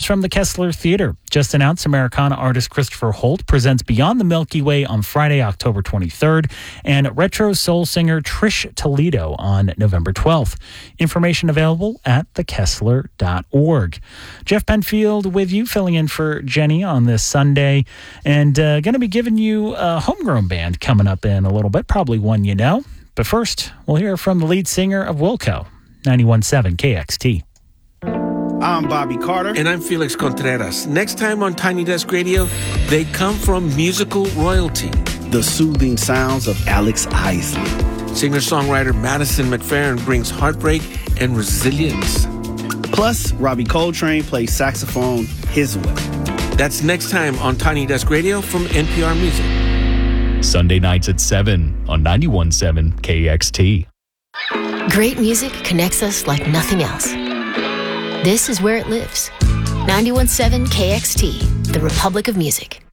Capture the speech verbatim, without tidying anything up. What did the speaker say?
from the Kessler Theater. Just announced Americana artist Christopher Holt presents Beyond the Milky Way on Friday, October twenty-third, and retro soul singer Trish Toledo on November twelfth. Information available at the kessler dot org. Jeff Penfield with you, filling in for Jenny on this Sunday, and uh, going to be giving you a homegrown band coming up in a little bit, probably one you know. But first, we'll hear from the lead singer of Wilco, ninety-one point seven K X T. I'm Bobby Carter. And I'm Felix Contreras. Next time on Tiny Desk Radio, they come from musical royalty. The soothing sounds of Alex Isley. Singer-songwriter Madison McFerrin brings heartbreak and resilience. Plus, Robbie Coltrane plays saxophone his way. That's next time on Tiny Desk Radio from N P R Music. Sunday nights at seven on ninety-one point seven K X T. Great music connects us like nothing else. This is where it lives. ninety-one point seven K X T, the Republic of Music.